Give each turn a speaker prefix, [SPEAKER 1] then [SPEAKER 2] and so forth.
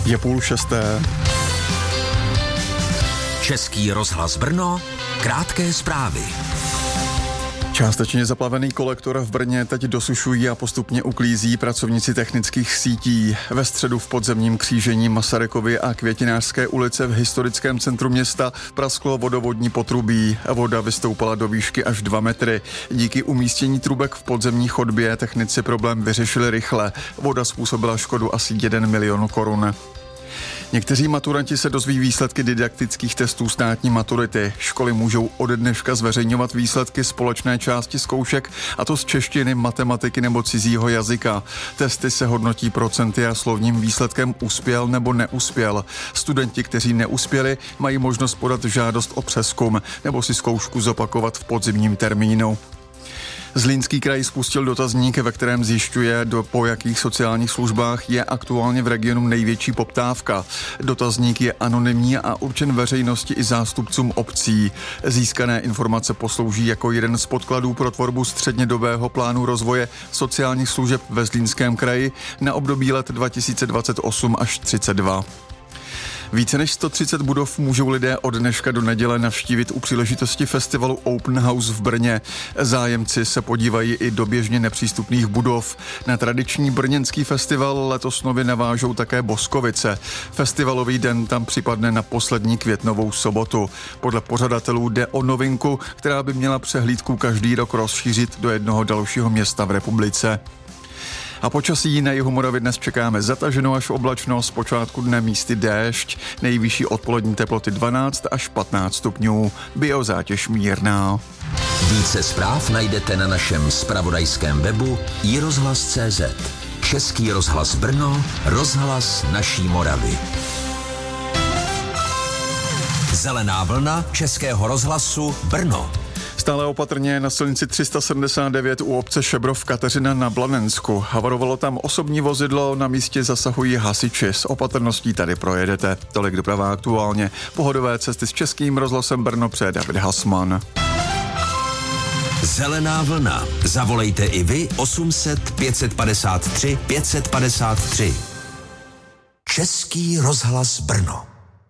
[SPEAKER 1] Je 5:30.
[SPEAKER 2] Český rozhlas Brno, krátké zprávy.
[SPEAKER 1] Částečně zaplavený kolektor v Brně teď dosušují a postupně uklízí pracovníci technických sítí. Ve středu v podzemním křížení Masarykovy a Květinářské ulice v historickém centru města prasklo vodovodní potrubí. Voda vystoupala do výšky až 2 metry. Díky umístění trubek v podzemní chodbě technici problém vyřešili rychle. Voda způsobila škodu asi 1 milion korun. Někteří maturanti se dozví výsledky didaktických testů státní maturity. Školy můžou ode dneška zveřejňovat výsledky společné části zkoušek, a to z češtiny, matematiky nebo cizího jazyka. Testy se hodnotí procenty a slovním výsledkem uspěl nebo neuspěl. Studenti, kteří neuspěli, mají možnost podat žádost o přezkum nebo si zkoušku zopakovat v podzimním termínu. Zlínský kraj spustil dotazník, ve kterém zjišťuje, po jakých sociálních službách je aktuálně v regionu největší poptávka. Dotazník je anonymní a určen veřejnosti i zástupcům obcí. Získané informace poslouží jako jeden z podkladů pro tvorbu střednědobého plánu rozvoje sociálních služeb ve Zlínském kraji na období let 2028 až 2032. Více než 130 budov můžou lidé od dneška do neděle navštívit u příležitosti festivalu Open House v Brně. Zájemci se podívají i do běžně nepřístupných budov. Na tradiční brněnský festival letos nově navážou také Boskovice. Festivalový den tam připadne na poslední květnovou sobotu. Podle pořadatelů jde o novinku, která by měla přehlídku každý rok rozšířit do jednoho dalšího města v republice. A počasí na jihu Moravy dnes čekáme zataženou až oblačno, zpočátku dne místy déšť, nejvyšší odpolední teploty 12 až 15 stupňů, biozátěž mírná.
[SPEAKER 2] Více zpráv najdete na našem zpravodajském webu iRozhlas.cz. Český rozhlas Brno, rozhlas naší Moravy. Zelená vlna Českého rozhlasu Brno.
[SPEAKER 1] Stále opatrně na silnici 379 u obce Šebrov Kateřina na Blanensku. Havarovalo tam osobní vozidlo, na místě zasahují hasiči. S opatrností tady projedete. Tolik doprava aktuálně. Pohodové cesty s Českým rozhlasem Brno přeje David Hasman.
[SPEAKER 2] Zelená vlna. Zavolejte i vy 800 553 553. Český rozhlas Brno.